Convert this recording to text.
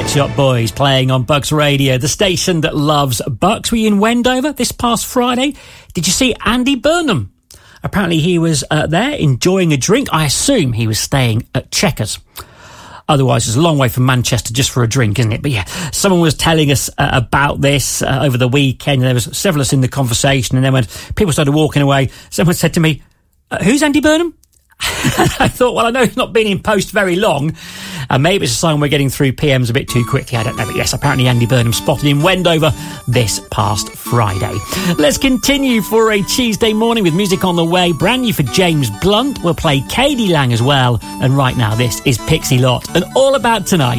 Pet Shop Boys playing on Bucks Radio, the station that loves Bucks. Were you in Wendover this past Friday? Did you see Andy Burnham? Apparently he was there enjoying a drink. I assume he was staying at Chequers. Otherwise, it's a long way from Manchester just for a drink, isn't it? But yeah, someone was telling us about this over the weekend. There was several of us in the conversation, and then when people started walking away, someone said to me, who's Andy Burnham? I thought, well, I know he's not been in post very long. Maybe it's a sign we're getting through PMs a bit too quickly. I don't know. But yes, apparently Andy Burnham spotted in Wendover this past Friday. Let's continue for a Tuesday morning with music on the way. Brand new for James Blunt. We'll play K.D. Lang as well. And right now, this is Pixie Lott and All About Tonight.